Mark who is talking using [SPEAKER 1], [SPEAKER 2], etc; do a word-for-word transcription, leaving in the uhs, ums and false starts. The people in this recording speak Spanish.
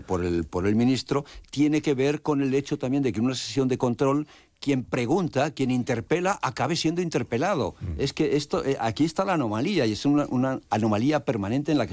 [SPEAKER 1] por el, por el ministro, tiene que ver con el hecho también de que en una sesión de control quien pregunta, quien interpela, acabe siendo interpelado. Mm. Es que esto, eh, aquí está la anomalía, y es una, una anomalía permanente en la que